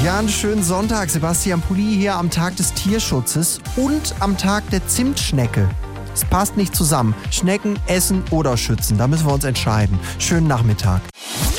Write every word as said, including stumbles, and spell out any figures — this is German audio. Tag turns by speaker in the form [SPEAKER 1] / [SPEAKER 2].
[SPEAKER 1] Ja, einen schönen Sonntag. Sebastian Pulli hier am Tag des Tierschutzes und am Tag der Zimtschnecke. Es passt nicht zusammen. Schnecken essen oder schützen, da müssen wir uns entscheiden. Schönen Nachmittag.